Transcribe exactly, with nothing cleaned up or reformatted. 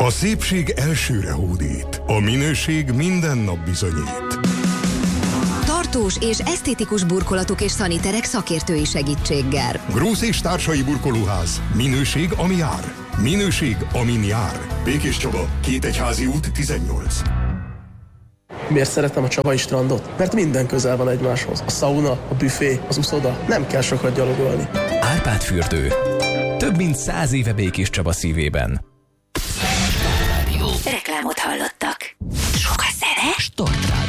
A szépség elsőre hódít, a minőség minden nap bizonyít. Tartós és esztétikus burkolatok és szaniterek szakértői segítséggel. Grósz és társai burkolóház. Minőség, ami jár. Minőség, amin jár. Békés Csaba, Kétegyházi út tizennyolc. Miért szeretem a Csabai strandot? Mert minden közel van egymáshoz. A szauna, a büfé, az uszoda. Nem kell sokat gyalogolni. Árpád fürdő. Több mint száz éve Békés Csaba szívében. Reklámot hallottak. Sok a zene. Start